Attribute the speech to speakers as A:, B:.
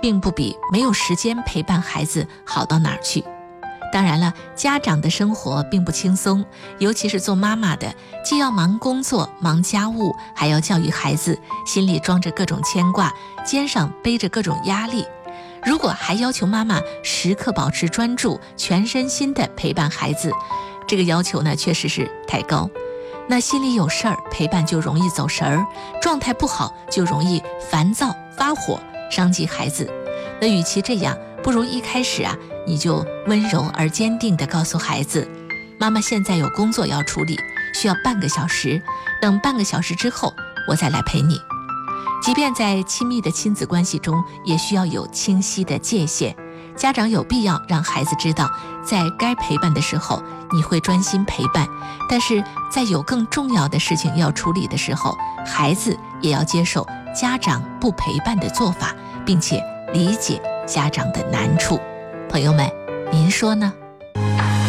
A: 并不比没有时间陪伴孩子好到哪儿去。当然了，家长的生活并不轻松，尤其是做妈妈的，既要忙工作、忙家务，还要教育孩子，心里装着各种牵挂，肩上背着各种压力。如果还要求妈妈时刻保持专注，全身心地陪伴孩子，这个要求呢，确实是太高。那心里有事儿，陪伴就容易走神儿，状态不好就容易烦躁发火，伤及孩子。那与其这样，不如一开始你就温柔而坚定地告诉孩子，妈妈现在有工作要处理，需要半个小时，等半个小时之后我再来陪你。即便在亲密的亲子关系中，也需要有清晰的界限。家长有必要让孩子知道，在该陪伴的时候你会专心陪伴，但是在有更重要的事情要处理的时候，孩子也要接受家长不陪伴的做法，并且理解家长的难处。朋友们，您说呢？